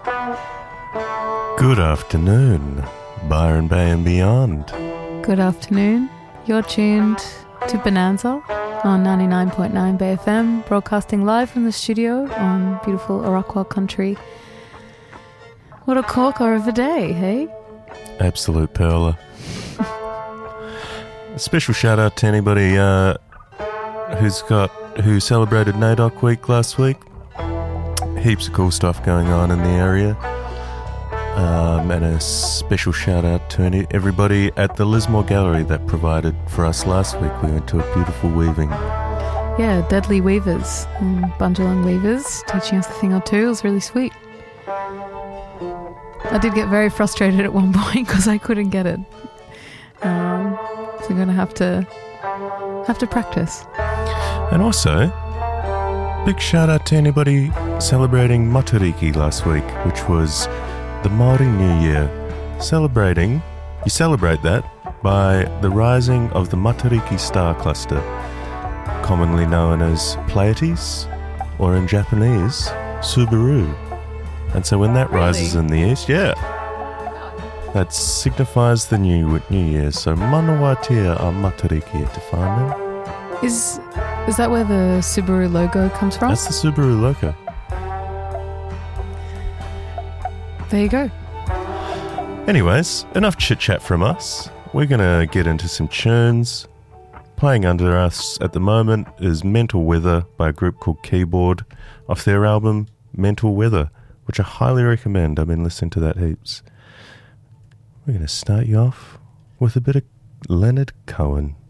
Good afternoon, Byron Bay and beyond. Good afternoon. You're tuned to Bonanza on 99.9 Bay FM, broadcasting live from the studio on beautiful Araqua country. What a corker of a day, hey? Absolute perler. A special shout out to anybody who celebrated NAIDOC week last week. Heaps of cool stuff going on in the area. And a special shout out to everybody at the Lismore Gallery that provided for us last week. We went to a beautiful weaving. Yeah, Deadly Weavers and Bundjalung Weavers teaching us a thing or two. It was really sweet. I did get very frustrated at one point because I couldn't get it. So I'm going to have to practice. And also, big shout out to anybody celebrating Matariki last week, which was the Māori New Year. You celebrate that by the rising of the Matariki star cluster, commonly known as Pleiades, or in Japanese, Subaru. And so when that rises in the east, that signifies the new year. So Manawatia a Matariki te whānau. Is that where the Subaru logo comes from? That's the Subaru logo. There you go. Anyways, enough chit-chat from us. We're going to get into some tunes. Playing under us at the moment is Mental Weather by a group called Keyboard off their album Mental Weather, which I highly recommend. I've been listening to that heaps. We're going to start you off with a bit of Leonard Cohen.